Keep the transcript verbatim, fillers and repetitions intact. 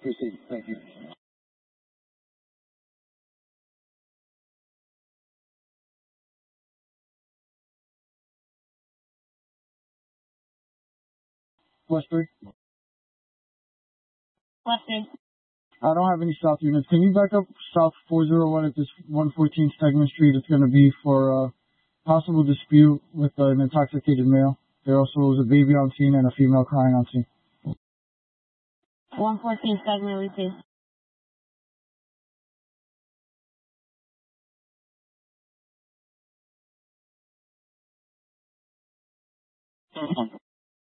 proceed. Thank you. Westbury. Westbury. I don't have any south units. Can you back up south four oh one at this one fourteen Stegman Street? It's going to be for uh, possible dispute with uh, an intoxicated male. There also was a baby on scene and a female crying on scene. one fourteen Stegman, receive.